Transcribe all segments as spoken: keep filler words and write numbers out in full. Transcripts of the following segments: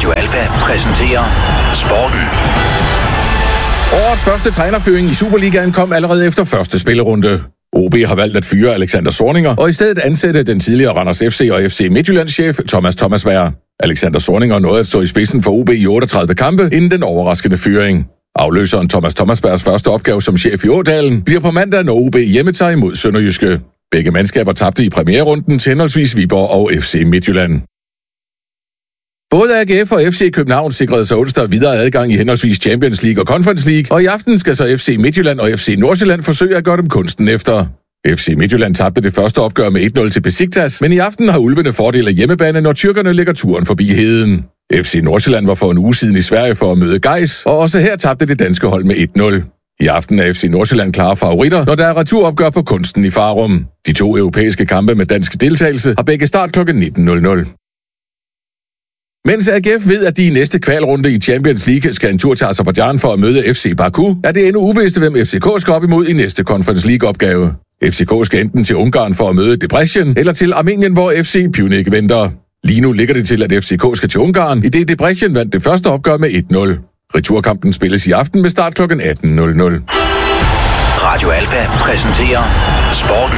Radio Alfa præsenterer Sporten. Årets første trænerfyring i Superligaen kom allerede efter første spillerunde. O B har valgt at fyre Alexander Zorniger, og i stedet ansætte den tidligere Randers F C og F C Midtjyllands chef Thomas Thomasberg. Alexander Zorniger nåede at stå i spidsen for O B i otteogtredive kampe inden den overraskende fyring. Afløseren Thomas Thomasbergs første opgave som chef i Ådalen bliver på mandag, når O B hjemmetager imod Sønderjyske. Begge mandskaber tabte i premiererunden til henholdsvis Viborg og F C Midtjylland. Både A G F og F C København sikrede sig onsdag videre adgang i henholdsvis Champions League og Conference League, og i aften skal så F C Midtjylland og F C Nordsjælland forsøge at gøre dem kunsten efter. F C Midtjylland tabte det første opgør med et nul til Besiktas, men i aften har ulvene fordel af hjemmebane, når tyrkerne lægger turen forbi heden. F C Nordsjælland var for en uge siden i Sverige for at møde Gais, og også her tabte det danske hold med et nul. I aften er F C Nordsjælland klare favoritter, når der er returopgør på kunsten i Farum. De to europæiske kampe med dansk deltagelse har begge start klokken nitten nul nul. Mens A G F ved, at de i næste kvalrunde i Champions League skal en tur til Aserbajdsjan for at møde F C Baku, er det endnu uvist, hvem F C K skal op imod i næste Conference League-opgave. F C K skal enten til Ungarn for at møde Debrecen, eller til Armenien, hvor F C Pjunik venter. Lige nu ligger det til, at F C K skal til Ungarn, i det Debrecen vandt det første opgør med et nul. Returkampen spilles i aften med start klokken atten nul nul. Radio Alfa præsenterer Sporten.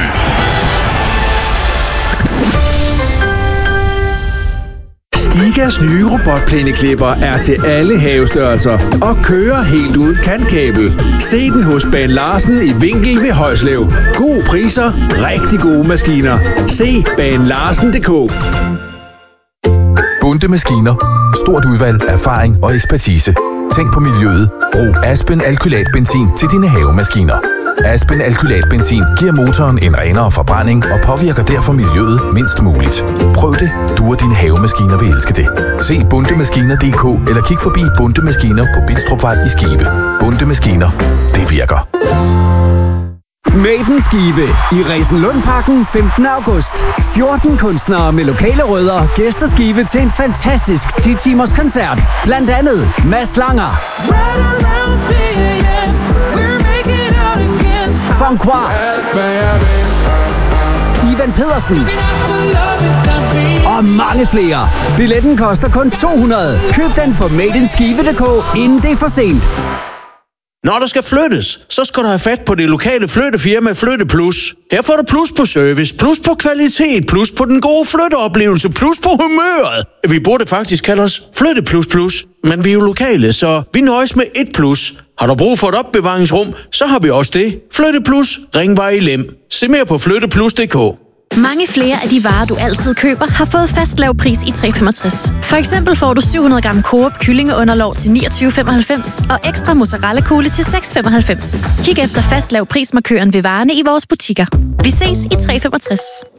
Stigas nye robotplæneklipper er til alle havestørrelser og kører helt uden kantkabel. Se den hos Baan Larsen i Vinkel ved Højslev. Gode priser, rigtig gode maskiner. Se baan larsen punktum d k. Bunde Maskiner. Stort udvalg, erfaring og ekspertise. Tænk på miljøet. Brug Aspen alkylatbenzin til dine havemaskiner. Aspen alkylatbenzin giver motoren en renere forbrænding og påvirker derfor miljøet mindst muligt. Prøv det, du og dine havemaskiner vil elske det. Se bundemaskiner punktum d k eller kig forbi Bunde Maskiner på Bidstrupvej i Skive. Bunde Maskiner, det virker. Made in Skive i Resenlundparken femtende august. fjorten kunstnere med lokale rødder gæster Skive til en fantastisk ti timers koncert. Blandt andet Mads Langer, Francois, Ivan Pedersen og mange flere. Billetten koster kun to hundrede. Køb den på made in skive punktum d k, inden det er for sent. Når der skal flyttes, så skal du have fat på det lokale flyttefirma Flytte Plus. Her får du plus på service, plus på kvalitet, plus på den gode flytteoplevelse, plus på humøret. Vi burde faktisk kalde os Flytte Plus Plus, men vi er jo lokale, så vi nøjes med et plus. Har du brug for et opbevaringsrum, så har vi også det. Flytte Plus, Ringvej i Lem. Se mere på flytte plus punktum d k. Mange flere af de varer, du altid køber, har fået fast lav pris i tre komma femogtres. For eksempel får du syv hundrede gram Coop kyllingeunderlov til niogtyve femoghalvfems og ekstra mozzarella-kugle til seks femoghalvfems. Kig efter fast lav prismarkøren ved varerne i vores butikker. Vi ses i tre komma femogtres.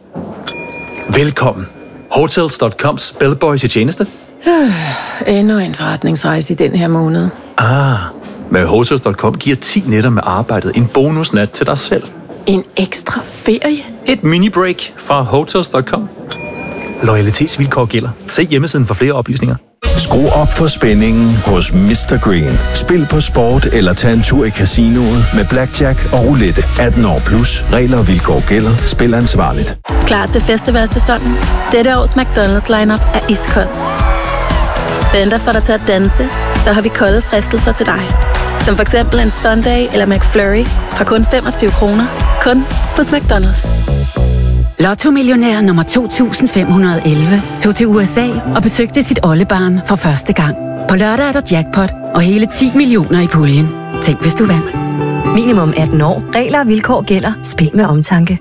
Velkommen. Hotels punktum coms bellboys i tjeneste. Øh, endnu en forretningsrejse i den her måned. Ah, med Hotels punktum com giver ti nætter med arbejdet en bonusnat til dig selv. En ekstra ferie? Et mini-break fra Hotels punktum com. Loyalitetsvilkår gælder. Se hjemmesiden for flere oplysninger. Skru op for spændingen hos mister Green. Spil på sport eller tag en tur i casinoet med blackjack og roulette. atten år plus. Regler og vilkår gælder. Spil ansvarligt. Klar til festivalsæsonen? Dette års McDonald's lineup er iskold. Venter for dig til at danse, så har vi kolde fristelser til dig. Som for eksempel en Sunday eller McFlurry fra kun femogtyve kroner. Kun hos McDonald's. Lotto-millionær nummer to tusind fem hundrede og elleve tog til U S A og besøgte sit oldebarn for første gang. På lørdag er der jackpot og hele ti millioner i puljen. Tænk, hvis du vandt. Minimum atten år. Regler og vilkår gælder. Spil med omtanke.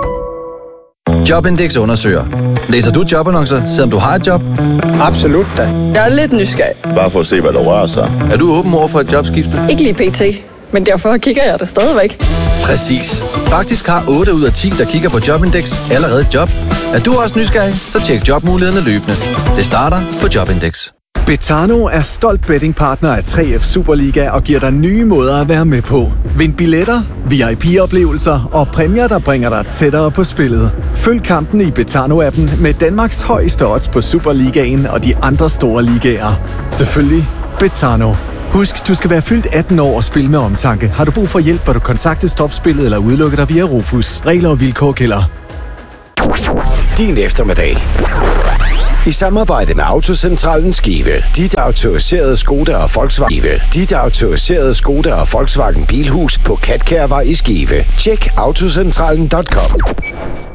Jobindex undersøger. Læser du jobannoncer, selvom du har et job? Absolut da. Jeg er lidt nysgerrig. Bare for at se, hvad der rører sig. Er du åben over for et jobskifte? Ikke lige pt. Men derfor kigger jeg det stadigvæk. Præcis. Faktisk har otte ud af ti, der kigger på Jobindex, allerede et job. Er du også nysgerrig? Så tjek jobmulighederne løbende. Det starter på Jobindex. Betano er stolt bettingpartner af tre F Superliga og giver dig nye måder at være med på. Vind billetter, V I P-oplevelser og præmier, der bringer dig tættere på spillet. Følg kampen i Betano-appen med Danmarks højeste odds på Superligaen og de andre store ligaer. Selvfølgelig Betano. Husk, du skal være fyldt atten år og spille med omtanke. Har du brug for hjælp, bør du kontakte Stopspillet eller udelukke dig via Rufus. Regler og vilkår gælder. Din eftermiddag I samarbejde med Autocentralen Skive. Dit autoriserede Skoda og Volkswagen. Dit autoriserede Skoda og Volkswagen Bilhus på Katkærvej i Skive. Tjek autocentralen punktum com.